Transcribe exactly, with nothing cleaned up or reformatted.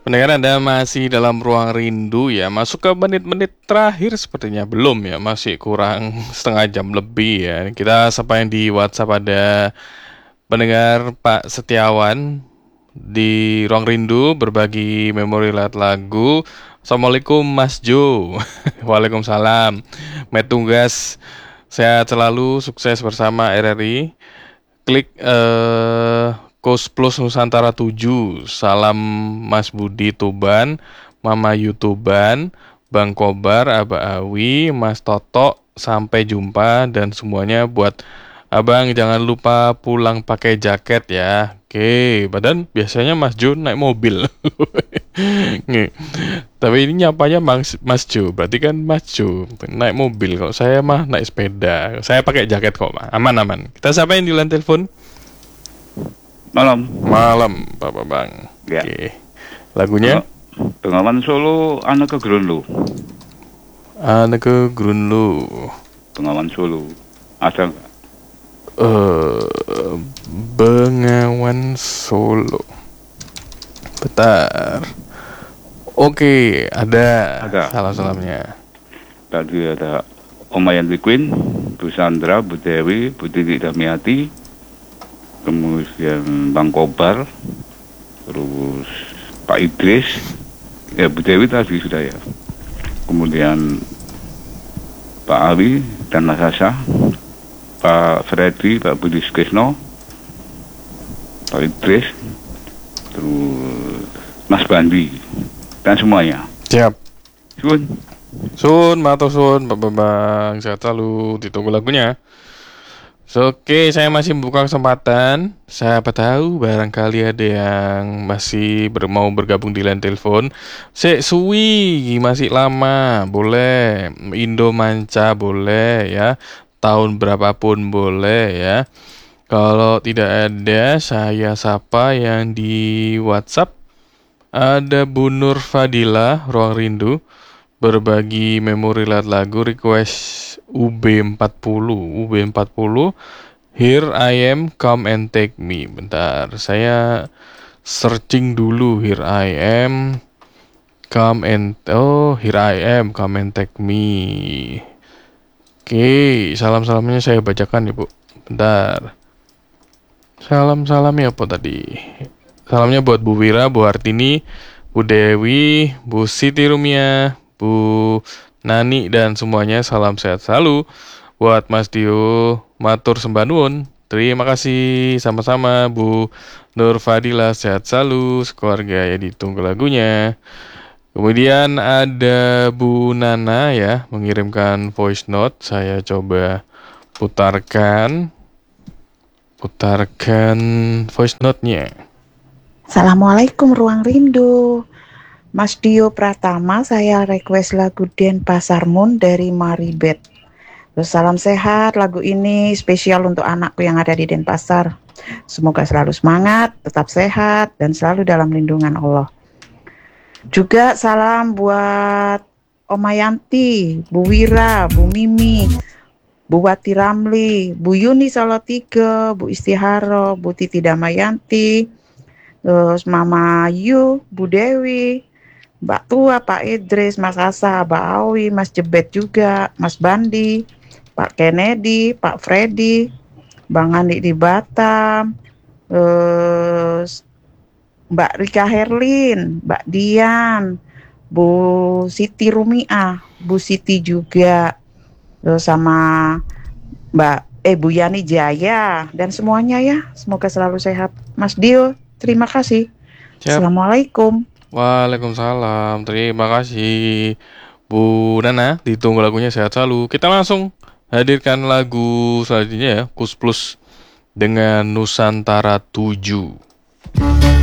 Pendengar Anda masih dalam ruang rindu ya. Masuk ke menit-menit terakhir sepertinya belum ya. Masih kurang setengah jam lebih ya. Kita sapa yang di WhatsApp ada pendengar Pak Setiawan di ruang rindu berbagi memori lewat lagu. Assalamualaikum Mas Jo. Waalaikumsalam. Metunggas sehat selalu, sukses bersama R R I. Klik eh Kos Plus Nusantara tujuh. Salam Mas Budi Tuban, Mama Yutuban, Bang Kobar, Aba Awi, Mas Toto. Sampai jumpa dan semuanya buat Abang jangan lupa pulang pakai jaket ya. Oke, badan biasanya Mas Jo naik mobil. Nih, tapi ini nyapanya Mas, Mas Jo, berarti kan Mas Jo naik mobil. Kalau saya mah naik sepeda. Saya pakai jaket kok, Mas. Aman-aman. Kita siapa yang di line telepon? Malam. Malam, Bapak Bang. Ya. Oke. Lagunya? Bengawan Solo, Anak ke Grunlo. Anak ke Grunlo. Bengawan Solo. Ada nggak? Eh, Bengawan Solo. Bentar. Oke, ada. Ada. Salam-salamnya. Tadi ada Omayanti Queen, Bu Sandra, Bu Dewi, Bu Titi Damiati, kemudian Bang Kobar, terus Pak Idris, ya Bu Dewi tadi sudah ya. Kemudian Pak Awi dan Mas Asa, Pak Freddy, Pak Budi Sukesno, Pak Idris, terus Mas Bandi dan semuanya. Siap. Sun. Sun, matur sun, Bapak Bang. Sehat selalu. Ditunggu lagunya. So, Oke, saya masih membuka kesempatan. Siapa tahu barangkali ada yang masih ber- mau bergabung di line telepon. Sek suwi masih lama, boleh. Indo Manca boleh ya. Tahun berapapun boleh ya. Kalau tidak ada, saya sapa yang di WhatsApp. Ada Bu Nur Fadila, Ruang Rindu. Berbagi memori lewat lagu request U B empat puluh. U B empat puluh Here I Am, Come and Take Me. Bentar, saya searching dulu. Here I Am, Come and Oh, Here I Am, Come and Take Me. Oke, salam-salamnya saya bacakan ya, Bu. Bentar. Salam-salamnya apa tadi? Salamnya buat Bu Wira, Bu Hartini, Bu Dewi, Bu Siti Rumia, Bu Nani dan semuanya. Salam sehat selalu. Buat Mas Dio, matur sembah nuwun. Terima kasih sama-sama Bu Nur Fadila, sehat selalu sekeluarga ya, ditunggu lagunya. Kemudian ada Bu Nana ya mengirimkan voice note. Saya coba putarkan putarkan voice note-nya. Assalamualaikum Ruang Rindu. Mas Dio Pratama, saya request lagu Denpasar Moon dari Maribeth. Terus salam sehat, lagu ini spesial untuk anakku yang ada di Denpasar. Semoga selalu semangat, tetap sehat, dan selalu dalam lindungan Allah. Juga salam buat Omayanti, Bu Wira, Bu Mimi, Bu Wati Ramli, Bu Yuni Solotiga, Bu Istiharo, Bu Titi Damayanti, terus Mama Yu, Bu Dewi, Mbak Tua, Pak Idris, Mas Asa, Mbak Awi, Mas Jebet juga, Mas Bandi, Pak Kennedy, Pak Freddy, Bang Andi di Batam, terus Mbak Rika Herlin, Mbak Dian, Bu Siti Rumiah, Bu Siti juga, terus sama Mbak eh Bu Yani Jaya dan semuanya ya. Semoga selalu sehat. Mas Dio, terima kasih. Siap. Assalamualaikum. Waalaikumsalam. Terima kasih Bu Nana. Ditunggu lagunya sehat selalu. Kita langsung hadirkan lagu selanjutnya ya, Kus Plus dengan Nusantara tujuh.